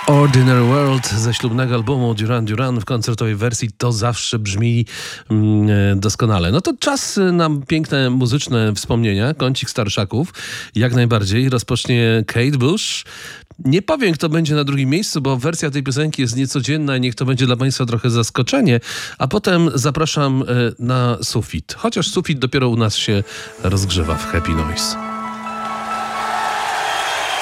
Ordinary World ze ślubnego albumu Duran Duran w koncertowej wersji to zawsze brzmi doskonale. No to czas na piękne muzyczne wspomnienia. Kącik starszaków jak najbardziej rozpocznie Kate Bush. Nie powiem, kto będzie na drugim miejscu, bo wersja tej piosenki jest niecodzienna i niech to będzie dla Państwa trochę zaskoczenie. A potem zapraszam na sufit. Chociaż sufit dopiero u nas się rozgrzewa w Happy Noise.